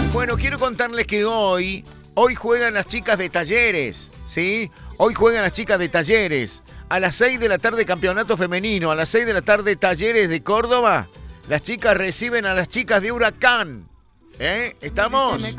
Bueno, quiero contarles que hoy juegan las chicas de Talleres, ¿sí? Hoy juegan las chicas de Talleres. A las 6 de la tarde, campeonato femenino. A las 6 de la tarde, Talleres de Córdoba. Las chicas reciben a las chicas de Huracán. ¿Estamos?